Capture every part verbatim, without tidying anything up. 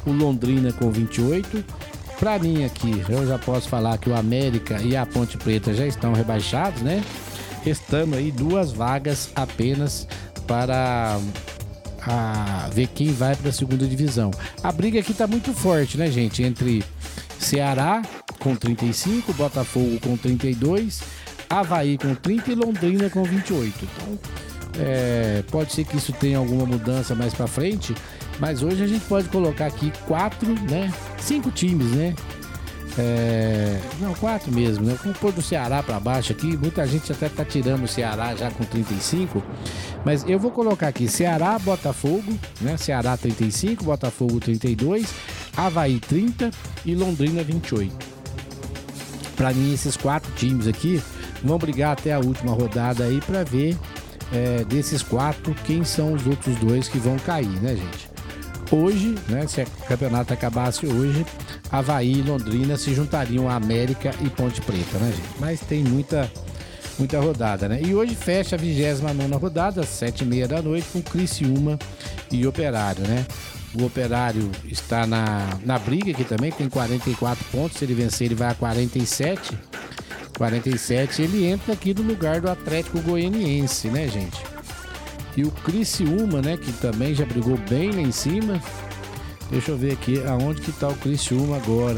o Londrina com vinte e oito. Para mim aqui, eu já posso falar que o América e a Ponte Preta já estão rebaixados, né? Restando aí duas vagas apenas para a ver quem vai para a segunda divisão. A briga aqui tá muito forte, né, gente? Entre Ceará com trinta e cinco, Botafogo com trinta e dois, Avaí com trinta e Londrina com vinte e oito. Então, é, pode ser que isso tenha alguma mudança mais para frente, mas hoje a gente pode colocar aqui quatro, né? Cinco times, né? É, não, quatro mesmo, né? Com o pôr do Ceará para baixo aqui, muita gente até tá tirando o Ceará já com trinta e cinco, mas eu vou colocar aqui Ceará, Botafogo, né? Ceará trinta e cinco, Botafogo trinta e dois, Avaí trinta e Londrina vinte e oito. Para mim, esses quatro times aqui vão brigar até a última rodada aí para ver é, desses quatro quem são os outros dois que vão cair, né, gente? Hoje, né, se o campeonato acabasse hoje, Avaí e Londrina se juntariam a América e Ponte Preta, né, gente? Mas tem muita, muita rodada, né? E hoje fecha a vigésima nona rodada, às sete e meia da noite, com Criciúma e Operário, né? O Operário está na, na briga aqui também, tem quarenta e quatro pontos. Se ele vencer, ele vai a quarenta e sete. quarenta e sete, ele entra aqui no lugar do Atlético Goianiense, né, gente? E o Criciúma, né, que também já brigou bem lá em cima. Deixa eu ver aqui aonde que tá o Criciúma agora.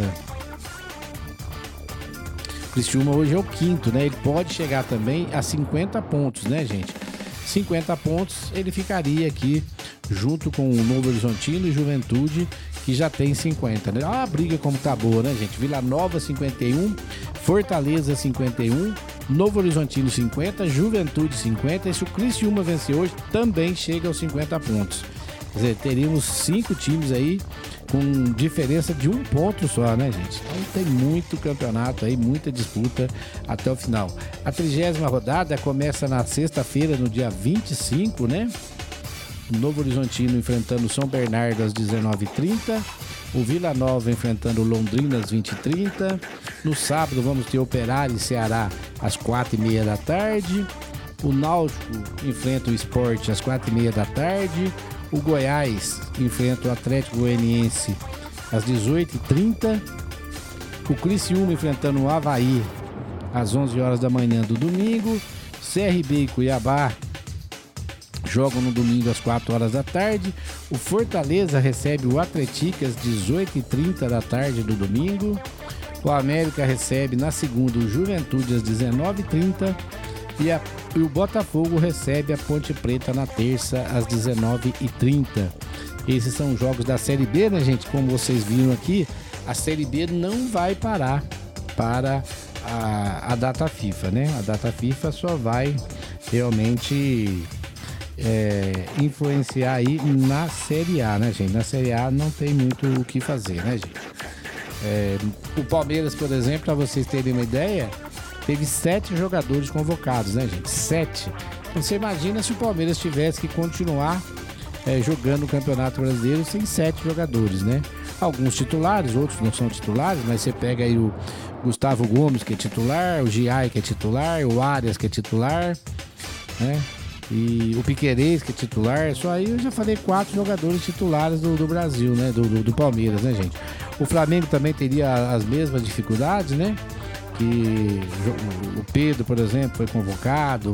O Criciúma hoje é o quinto, né? Ele pode chegar também a cinquenta pontos, né, gente? cinquenta pontos, ele ficaria aqui junto com o Novo Horizontino e Juventude, que já tem cinquenta, né? Olha a briga como tá boa, né, gente? Vila Nova cinquenta e um, Fortaleza cinquenta e um, Novo Horizontino cinquenta, Juventude cinquenta, e se o Criciúma vencer hoje, também chega aos cinquenta pontos. Quer dizer, teríamos cinco times aí com diferença de um ponto só, né, gente? Então tem muito campeonato aí, muita disputa até o final. A trigésima rodada começa na sexta-feira, no dia vinte e cinco, né? Novo Horizontino enfrentando o São Bernardo às dezenove e trinta. O Vila Nova enfrentando o Londrina às vinte e trinta. No sábado vamos ter Operário e Ceará às quatro e meia da tarde. O Náutico enfrenta o Sport às quatro e meia da tarde. O Goiás enfrenta o Atlético Goianiense às dezoito e trinta. O Criciúma enfrentando o Avaí às onze horas da manhã do domingo. C R B e Cuiabá jogam no domingo às quatro horas da tarde. O Fortaleza recebe o Atlético às dezoito e trinta da tarde do domingo. O América recebe na segunda o Juventude às dezenove e trinta. E, a, e o Botafogo recebe a Ponte Preta na terça às dezenove e trinta. Esses são os jogos da Série B, né, gente? Como vocês viram aqui, a Série B não vai parar para a, a data FIFA, né? A data FIFA só vai realmente é, influenciar aí na Série A, né, gente? Na Série A não tem muito o que fazer, né, gente? É, o Palmeiras, por exemplo, para vocês terem uma ideia, teve sete jogadores convocados, né, gente? Sete. Então, você imagina se o Palmeiras tivesse que continuar é, jogando o Campeonato Brasileiro sem sete jogadores, né? Alguns titulares, outros não são titulares, mas você pega aí o Gustavo Gomes, que é titular, o Giai, que é titular, o Arias, que é titular, né? E o Piquerez, que é titular. Só aí eu já falei quatro jogadores titulares do, do Brasil, né? Do, do, do Palmeiras, né, gente? O Flamengo também teria as mesmas dificuldades, né? Que o Pedro, por exemplo, foi convocado.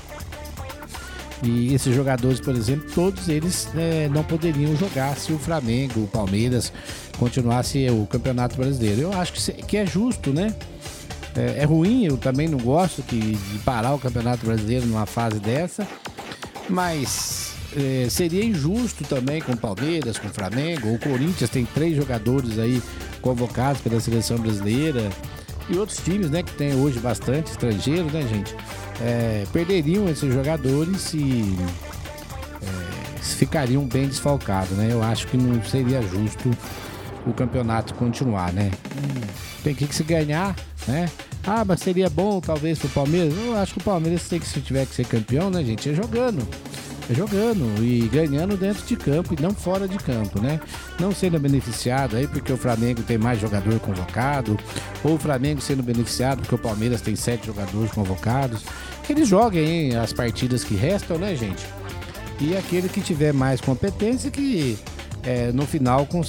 E esses jogadores, por exemplo, todos eles é, não poderiam jogar se o Flamengo, o Palmeiras, continuasse o Campeonato Brasileiro. Eu acho que, que é justo, né? É, é ruim, eu também não gosto que, de parar o Campeonato Brasileiro numa fase dessa, mas é, seria injusto também com o Palmeiras, com o Flamengo. O Corinthians tem três jogadores aí convocados pela seleção brasileira. E outros times, né, que tem hoje bastante estrangeiro, né, gente, é, perderiam esses jogadores e é, ficariam bem desfalcados, né? Eu acho que não seria justo o campeonato continuar, né? Hum, tem que se ganhar, né? Ah, mas seria bom talvez pro Palmeiras? Eu acho que o Palmeiras tem que, se tiver que ser campeão, né, gente, é jogando. jogando e ganhando dentro de campo e não fora de campo, né? Não sendo beneficiado aí porque o Flamengo tem mais jogador convocado, ou o Flamengo sendo beneficiado porque o Palmeiras tem sete jogadores convocados. Que eles joguem hein, as partidas que restam, né, gente? E aquele que tiver mais competência que é, no final